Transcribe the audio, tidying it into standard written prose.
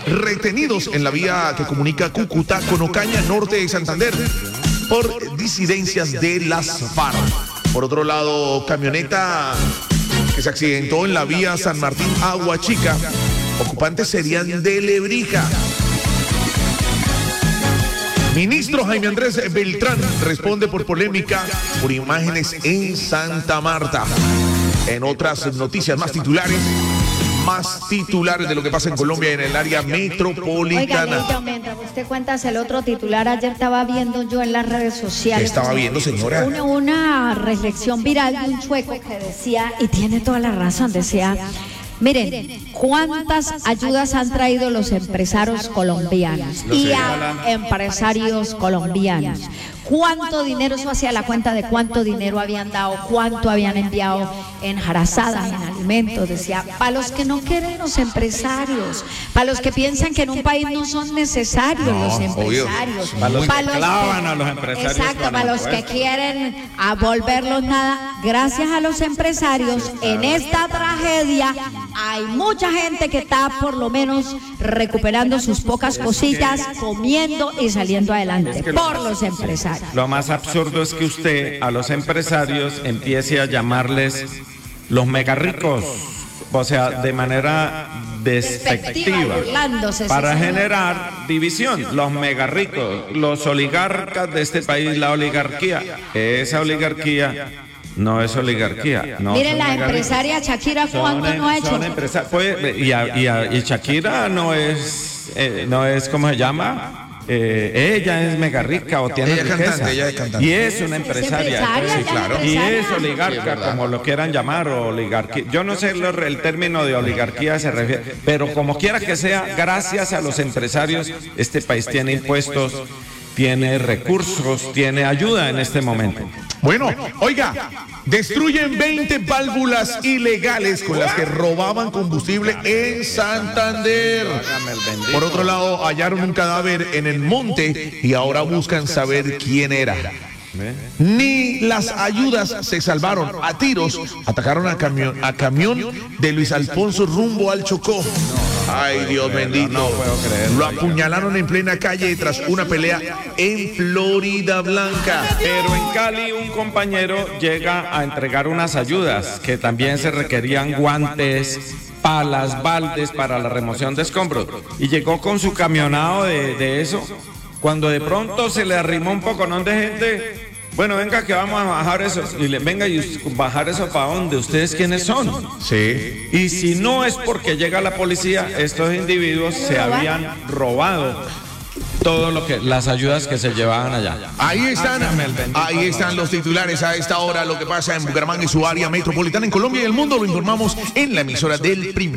retenidos en la vía que comunica Cúcuta con Ocaña, norte de Santander, por disidencias de las FARC. Por otro lado, camioneta que se accidentó en la vía San Martín Agua Chica. Ocupantes serían de Lebrija. Ministro Jaime Andrés Beltrán responde por polémica por imágenes en Santa Marta. En otras noticias, más titulares de lo que pasa en Colombia en el área metropolitana. Oiga, mientras usted cuenta el otro titular, ayer estaba viendo yo en las redes sociales. ¿Qué estaba viendo, señora? Una reflexión viral de un chueco que decía, y tiene toda la razón, decía: miren, ¿cuántas ayudas han traído los empresarios colombianos y a empresarios colombianos? ¿Cuánto dinero, eso hacía la cuenta de cuánto dinero habían dado, cuánto habían enviado en jarazadas, en alimentos? Decía, para los que no quieren los empresarios, para los que piensan que en un país no son necesarios los empresarios, para los que clavan a los empresarios. Exacto, para los que quieren volverlos nada. Gracias a los empresarios, en esta tragedia hay mucha gente que está por lo menos recuperando sus pocas cositas, comiendo y saliendo adelante por los empresarios. Lo más absurdo es que usted a los empresarios empiece a llamarles los megarricos, o sea, de manera despectiva, para generar división. Los megarricos, los oligarcas de este país, la oligarquía, esa oligarquía no es oligarquía. No. Miren, la empresaria Shakira, ¿cuánto no ha hecho? Y Shakira no es, ¿cómo se llama? Ella es mega rica o tiene riqueza. Ella es cantante. Y es una empresaria. Sí, claro. Y es oligarca, como lo quieran llamar, o oligarquía. Yo no sé el término de oligarquía se refiere, pero como quiera que sea, gracias a los empresarios, este país tiene impuestos, tiene recursos, tiene ayuda en este momento. Bueno, oiga, destruyen 20 válvulas ilegales con las que robaban combustible en Santander. Por otro lado, hallaron un cadáver en el monte y ahora buscan saber quién era. Ni las ayudas se salvaron. A tiros atacaron a camión de Luis Alfonso rumbo al Chocó. Ay, Dios bendito. No puedo creerlo. Lo apuñalaron en plena calle tras una pelea en Florida Blanca. Pero en Cali un compañero llega a entregar unas ayudas que también se requerían guantes, palas, baldes para la remoción de escombros. Y llegó con su camionado de eso. Cuando de pronto se le arrimó un poco, ¿no? De gente. Bueno, venga que vamos a bajar eso. Y venga, y bajar eso para dónde, ¿ustedes quiénes son? Sí. Y si no es porque llega la policía, estos individuos se habían robado todo lo que, las ayudas que se llevaban allá. Ahí están los titulares a esta hora. Lo que pasa en Bucaramanga y su área metropolitana, en Colombia y el mundo, lo informamos en la emisora del Primero.